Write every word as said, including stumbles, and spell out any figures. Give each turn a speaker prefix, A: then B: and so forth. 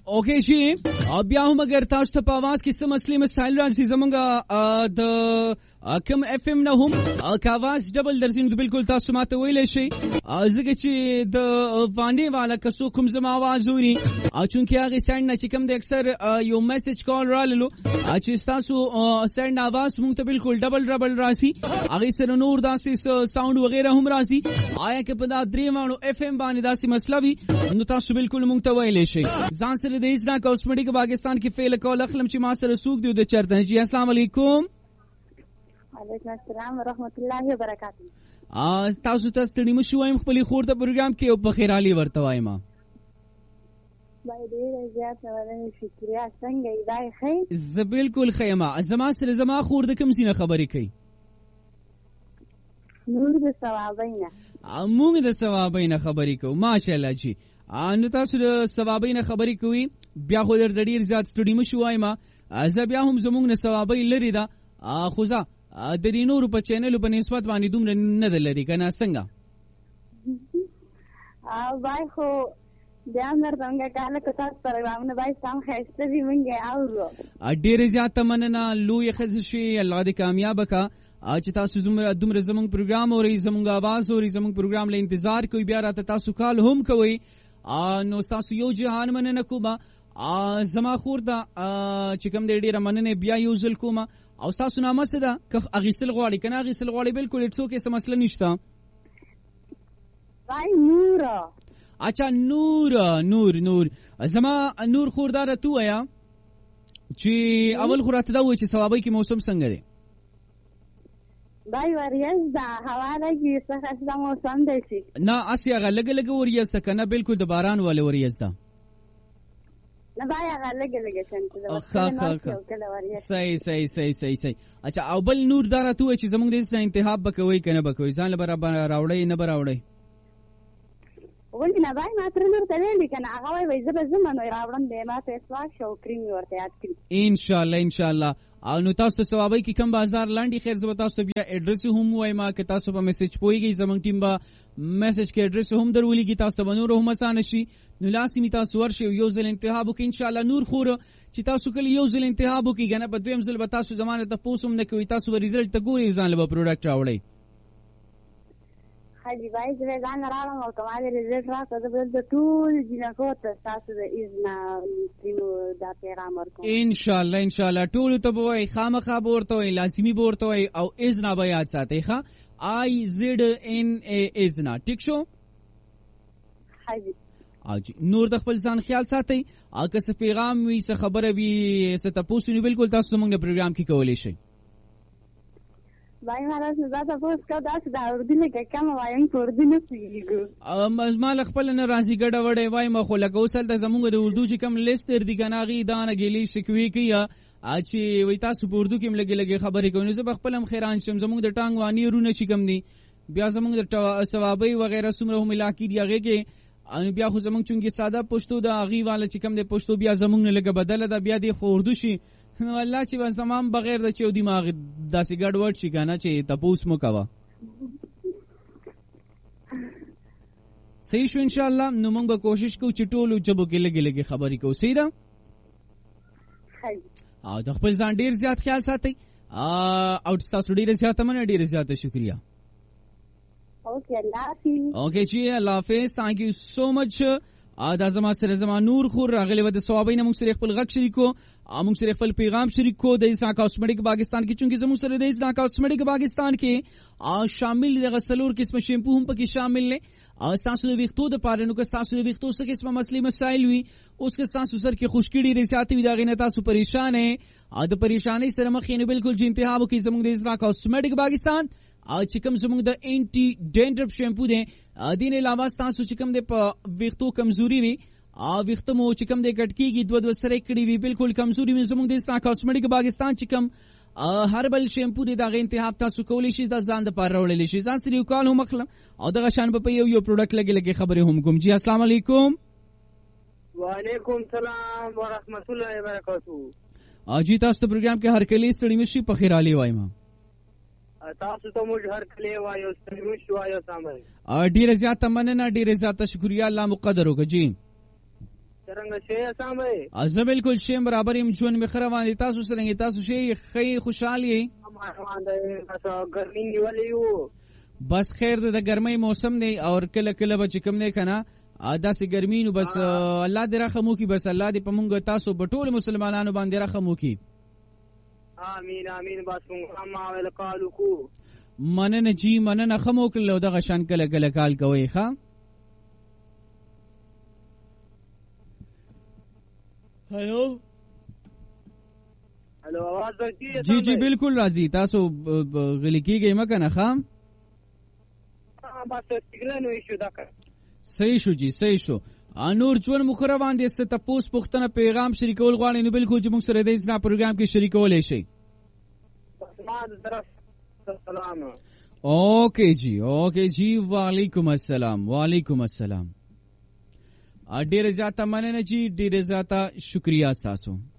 A: اوکے جی بیا هم اگر تاسو ته په आवाज کې څه مسلې مسایل راځي زمونږ د کم اف ام نه هم کا आवाज ډبل درځي نو بالکل تاسو ماته ویلی شئ ځکه چې د باندې والا کسو کوم زما आवाज اوري چونکې هغې سایډ نه چې کوم د اکثر یو میسج کال راللو چې ستاسو سایډ نه आवाज مونږ ته بالکل ډبل ډبل راځي هغې سره نور داسې ساوند وغیره هم راځي آیا که په دا درې واړو اف ام باندې داسې مسله وي نو تاسو بالکل مونږ ته ویلی شئ ځان سره د ایزنا کاسمیټک پاکستان کې فعل کول اخلم چې ما سره څوک دی د چرته جی السلام علیکم
B: وعلیکم السلام ورحمت الله وبرکاته.
A: تاسو ته ستړي مو شو وایم خپل خور ته پروګرام کې او په خیرالي ورته وایم
B: بای ډیر زیات ولنه شکریا څنګه ایدای خیر
A: ز بالکل خیمه زما سره زما خور د کوم سینه خبرې کوي
B: نور د ثوابینه
A: موږ د ثوابینه خبرې کوو ماشاءالله جی نو تاسو د ثوابینه خبرې کوي بیا خو در ډیر زیات ستړي مو شو وایم زه بیا هم زموږ نه ثوابی لري دا خو ځه د دې نورو په چینلو په نسبت باندې دومره نه ده لري که نه څنګه
B: وای خو بیا هم درته موږ کاله که تاسو پروګرامونه باید سم ښایسته وي موږ یې اورو
A: ډېرې زیاته مننه لویې ښځې شي الله دې کامیابه که چې تاسو دومره زموږ پروګرام اورئ زموږ آواز اورئ زموږ پروګرام له انتظار کوئ بیا راته تاسو کال هم کوئ نو ستاسو یو جهان مننه کومه زما خور ته چې کوم دی ډېره مننه بیا یو ځل کومه او ستاسو نامه څه ده که اخیستل غواړئ که نه اخیستل غواړئ بالکل اټس اوکې څه مسله نشته
B: وای نور
A: اچھا نور نور نور زما نور خور دا راته ووایه چې اول خو راته دا ووایه چې ثوابۍ کې موسم څنګه دی
B: بای وریځ ده هوا لګي څه ښایسته موسم دی شي
A: نه هسې هغه لږه لږه وریځ ده که نه بالکل د باران والا وریځ ده
B: نه بای هغه لږه لږه
A: صحیح صحیح صحیح صحیح صحیح اچھا او بل نور دا راته ووایه چې زموږ د هېڅ نه انتخاب به کوئ که نه به کوئ ځان له به راوړئ نه به راوړئ
B: ولې نه بای ما تر نور ته ویلي که نه هغه وایي وایي زه به ځم نو یې راوړم دی ما ته اسواک شو کریم یې ورته یاد کړي
A: انشاءالله انشاءالله او نو تاسو ته ثوابۍ کې کم بازار لاندې خیر زه به تاسو ته بیا اډرس هم ووایم که تاسو په میسج پوهېږئ زموږ ټیم به میسج کې اډرس هم در ولیږي تاسو ته به نور هم اسانه شي نو لاسې مې تاسو ورشئ یو ځل انتخاب وکړئ انشاءالله نور خور چې تاسو کله یو ځل انتخاب وکړئ که نه په دویم ځل به تاسو زما نه تپوس هم نه کوئ تاسو به ریزلټ ته ګورئ ځان له به پروډکټ راوړئ
B: حاجی بای زه ځان راوړم او که ما دې ریزلټ راکړه زه به دلته ټول جینکو ته ستاسو د اذنه دا پیغام ورکوم
A: انشاءالله انشاءالله ټولو ته به وایئ خامخا به ورته وایئ لازمي به ورته وایئ او اذنه به یاد ساتئ ښه آی زیډ این اے اذنه ټیک شو
B: حاجی
A: اجي نور د خپل ځان خیال ساتئ او که څه پیغام وي څه خبره وي څه تپوس وي بالکل تاسو زموږ د پروګرام کې کولی شئ
B: بای مهاراج نو دا تاسو کا داسې د اردو نه کې کوم وایم په اردو نه پوهېږو
A: ما له خپل نه راځي ګډه وډه وایم خو لکه اوس هلته زموږ د اردو چې کوم لیست دی که نه هغې دا نه ګیلې شکوې کوي چې وایي تاسو په اردو کې هم لږې لږې خبرې کوئ نو زه به خپل هم حیران شم زموږ د ټانګ واني رونه چې کوم دي بیا زموږ د ثوابۍ وغیره څومره هم علاقې دي هغې کې بیا خو زموږ چونکې ساده پښتو د هغې والا چې کوم دی پښتو بیا زموږ نه لږه بدله ده بیا دې خو اردو شي نو الله چې بس زمان بغیر د چې یو دماغ داسې ګډ وډ شي که نه چې تپوس مو کوه صحیح شو انشاءالله نو موږ به کوشش کوو چې ټولو ژبو کې لږې لږې خبرې کوو صحیح ده او د خپل ځان ډېر زیات خیال ساتئ او ستاسو ډېره زیاته مننه ډېره زیاته شکریه اوکې جی الله حافظ تھینک یو سو مچ دا زما سره زما نور خور راغلی و د ثوابۍ نه موږ سره خپل غږ شریکو موږ سره خپل پیغام شریکو د ایسا کاسمیټک پاکستان کې چونکې زموږ سره د ایسا کاسمیټک پاکستان کې شامل د غسلور قسم شیمپو هم پکې شامل نه او تاسو د ویختو د پاره نو که تاسو د ویختو څخه قسمه مسلې مسائل وي اوس که تاسو سر کې خشکړي لري زیاتې وي دا غینه تاسو پریشان یې او د پریشانی سره مخ یې بالکل جنتهاب کې زموږ د ایسا کاسمیټک پاکستان او چې کوم زموږ د انټي ډینډرف شیمپو دی دین علاوه تاسو چې کوم د ویختو کمزوري وي او ویخته مو چې کوم د کټکیږي دوه دوه سره کړي وي بالکل کمزوري وي زموږ د ایسا کاسمیټک پاکستان چې کوم هربل شیمپو دی دا غي انتخاب تاسو کولی شئ دا ځان د پاره وړل شي ځان سره یو کال هم مخله او دغه شان په یو یو پروډکټ لګي لګي خبره هم کوم جی السلام علیکم
C: وعلیکم السلام ورحمت الله وبرکاتہ
A: اجي تاسو ته پروګرام کې هر کلی ستړي مشي په خیر علي وایم
C: تاسو ته موږ هر کلی وایو ستړي مشي وایو سامي
A: ډیره زیاته مننه ډیره زیاته شکریا الله مقدر وکړي جی
C: څرنګه شې اسام بھائی؟
A: زه بالکل شیم برابر یم ژوند مې ښه روان دی. تاسو څرنګه تاسو شې ښه خوشحال یې؟
C: روان دی بس ګرمي نیولې یو.
A: بس خیر د ګرمۍ موسم دی او کله کله به چې کوم دی که نه داسې ګرمي نو بس الله دې رحم وکړي. بس الله دې په موږ تاسو په ټولو مسلمانانو باندې رحم وکړي.
C: امین امین. بس موږ هم اول کال وکړو.
A: مننه جی مننه. ښه مو وکړل او دغه شان کله کله کال کوئ. ښه هلو
C: هلو आवाज راځي؟
A: جی جی بالکل راځي. تاسو غلي کېږئ مه که نه. ښه
C: بس سیګنال نو ایشو دا
A: صحیح شو جی صحیح شو. نور ژوند مو ښه روان دی. څه تپوس پوښتنه پیغام شریکول غواړئ نو بالکل چې موږ سره د اسنا پروګرام کې شریکولی شئ. اوکے جی اوکے جی. وعلیکم السلام وعلیکم السلام. ډیره زیاته مننه جی ډیره زیاته شکریہ تاسو.